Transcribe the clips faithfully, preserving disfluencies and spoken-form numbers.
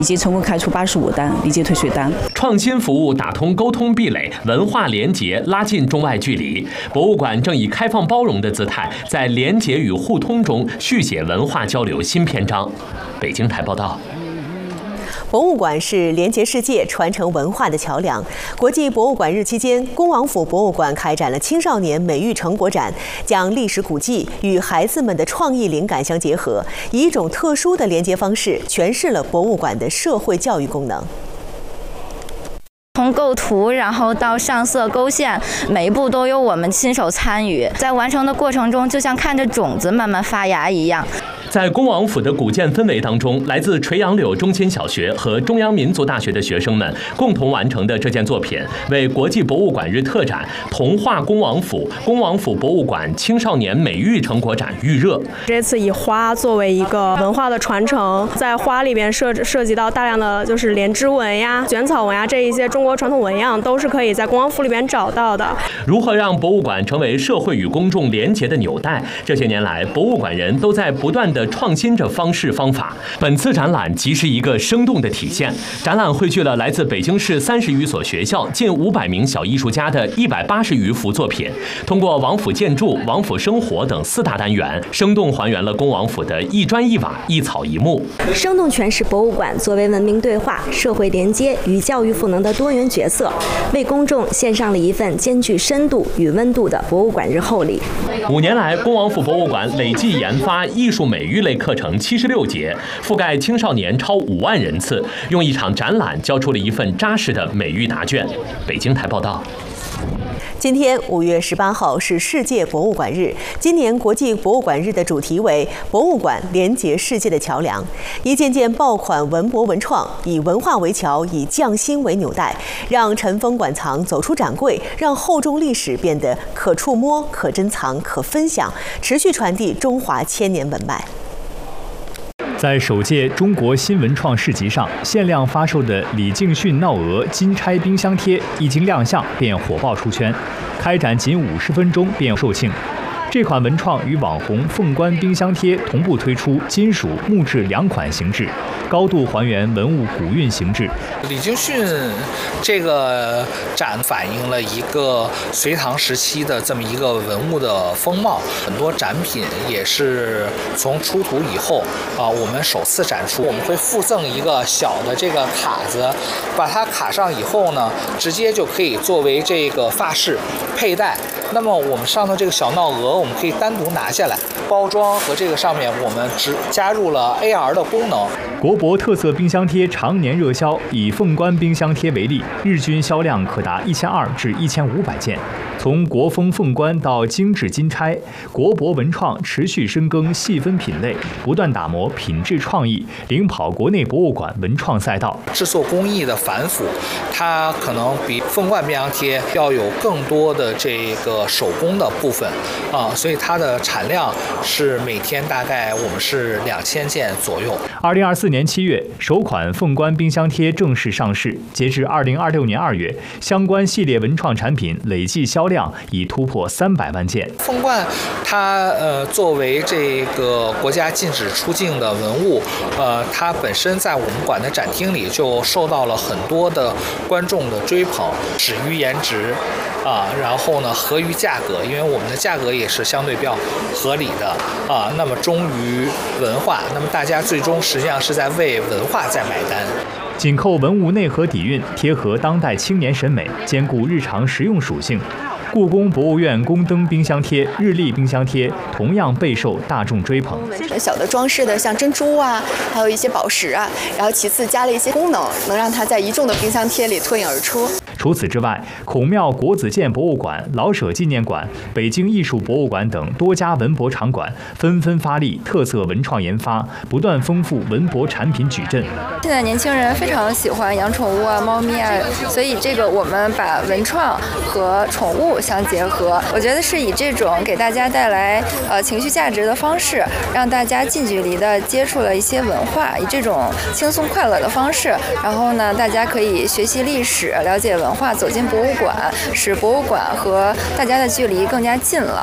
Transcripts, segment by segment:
已经成功开出八十五单离境退税单。 创新服务打通沟通壁垒，文化联结拉近中外距离。博物馆正以开放包容的姿态，在联结与互通中续写文化交流新篇章。北京台报道。 博物馆是连接世界、传承文化的桥梁。国际博物馆日期间，恭王府博物馆开展了青少年美育成果展，将历史古迹与孩子们的创意灵感相结合，以一种特殊的连接方式诠释了博物馆的社会教育功能。 从构图，然后到上色、勾线，每一步都由我们亲手参与，在完成的过程中，就像看着种子慢慢发芽一样。 在恭王府的古建氛围当中，来自垂杨柳中心小学和中央民族大学的学生们共同完成的这件作品，为国际博物馆日特展“童话恭王府”恭王府博物馆青少年美育成果展预热。 这次以花作为一个文化的传承，在花里边涉涉及到大量的就是莲枝纹呀、卷草纹呀这一些中国传统纹样，都是可以在恭王府里边找到的。 如何让博物馆成为社会与公众连结的纽带？这些年来，博物馆人都在不断的创新着方式方法。本次展览即是一个生动的体现。展览汇聚了来自北京市三十余所学校、近五百名小艺术家的一百八十余幅作品，通过王府建筑、王府生活等四大单元，生动还原了恭王府的一砖一瓦、一草一木， 生动诠释博物馆作为文明对话、社会连接与教育赋能的多元角色，为公众献上了一份兼具深度与温度的博物馆日厚礼。 五年来，恭王府博物馆累计研发艺术美育类课程七十六节，覆盖青少年超五万人次，用一场展览交出了一份扎实的美育答卷。北京台报道。 今天五月十八号是世界博物馆日，今年国际博物馆日的主题为“博物馆连结世界的桥梁”。一件件爆款文博文创，以文化为桥，以匠心为纽带，让尘封馆藏走出展柜，让厚重历史变得可触摸、可珍藏、可分享，持续传递中华千年文脉。 在首届中国新文创市集上，限量发售的李敬训闹鹅金钗冰箱贴一经亮相便火爆出圈，开展仅五十分钟便售罄。这款文创与网红凤冠冰箱贴同步推出金属、木质两款形制，高度还原文物古韵形制。 李敬训这个展反映了一个隋唐时期的这么一个文物的风貌，很多展品也是从出土以后啊，我们首次展出，我们会附赠一个小的这个卡子，把它卡上以后呢，直接就可以作为这个发饰佩戴。那么我们上头这个小闹鹅，我们可以单独拿下来包装，和这个上面我们只加入了 A R 的功能。 国博特色冰箱贴常年热销，以凤冠冰箱贴为例，日均销量可达一千二至一千五百件。从国风凤冠到精致金钗，国博文创持续深耕细分品类，不断打磨品质创意，领跑国内博物馆文创赛道。 制作工艺的繁复，它可能比凤冠冰箱贴要有更多的这个手工的部分啊，所以它的产量是每天大概我们是两千件左右。 二零二四年七月，首款凤冠冰箱贴正式上市，截至二零二六年二月，相关系列文创产品累计销量已突破三百万件。 凤冠它呃作为这个国家禁止出境的文物，呃，它本身在我们馆的展厅里就受到了很多的观众的追捧，始于颜值啊，然后呢合于价格，因为我们的价格也是相对比较合理的啊，那么忠于文化，那么大家最终实际上是在为文化在买单。 紧扣文物内核底蕴，贴合当代青年审美，兼顾日常实用属性。故宫博物院宫灯冰箱贴、日历冰箱贴同样备受大众追捧。 小的装饰的像珍珠啊，还有一些宝石啊，然后其次加了一些功能，能让它在一众的冰箱贴里脱颖而出。 除此之外，孔庙国子监博物馆、老舍纪念馆、北京艺术博物馆等多家文博场馆纷纷发力特色文创研发，不断丰富文博产品矩阵。 现在年轻人非常喜欢养宠物啊，猫咪啊，所以这个我们把文创和宠物相结合，我觉得是以这种给大家带来呃情绪价值的方式，让大家近距离的接触了一些文化，以这种轻松快乐的方式，然后呢，大家可以学习历史，了解文化，走进博物馆，使博物馆和大家的距离更加近了。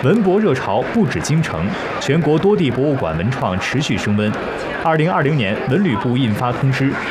文博热潮不止京城，全国多地博物馆文创持续升温。二零二零年，文旅部印发通知，